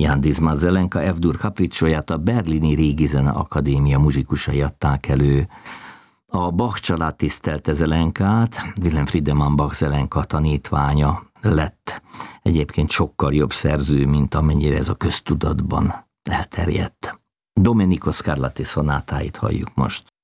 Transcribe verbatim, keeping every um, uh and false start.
Jan Dismas Zelenka F-dur kapricsóját a Berlini Régi Zene Akadémia muzsikusai adták elő. A Bach család tisztelte Zelenkát, Wilhelm Friedemann Bach Zelenka tanítványa lett. Egyébként sokkal jobb szerző, mint amennyire ez a köztudatban elterjedt. Domenico Scarlatti szonátáit halljuk most.